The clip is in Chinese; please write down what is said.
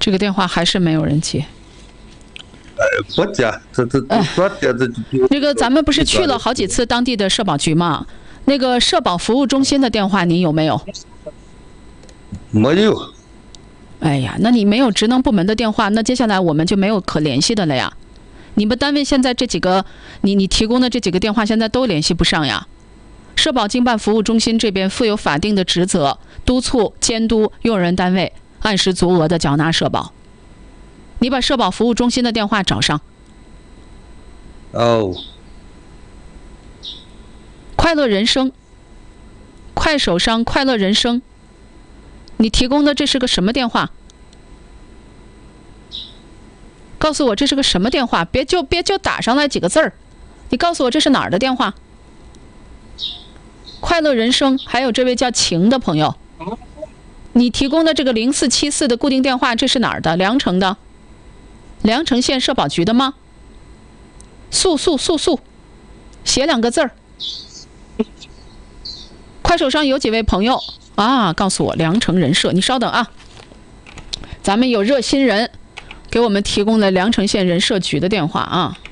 这个电话还是没有人接。 不接，这说接这。 那个咱们不是去了好几次当地的社保局吗？那个社保服务中心的电话您有没有？ 没有。 哎呀，那你没有职能部门的电话，那接下来我们就没有可联系的了呀。你们单位现在这几个，你提供的这几个电话现在都联系不上呀。社保经办服务中心这边负有法定的职责，督促监督用人单位按时足额的缴纳社保。你把社保服务中心的电话找上。 哦。 快乐人生，快手上快乐人生，你提供的这是个什么电话？告诉我这是个什么电话？别就打上来几个字儿，你告诉我这是哪儿的电话？快乐人生，还有这位叫晴的朋友，你提供的这个0474的固定电话，这是哪儿的？凉城的，凉城县社保局的吗？速，写2个字儿。快手上有几位朋友啊？告诉我凉城人社，你稍等啊，咱们有热心人给我们提供了凉城县人社局的电话啊。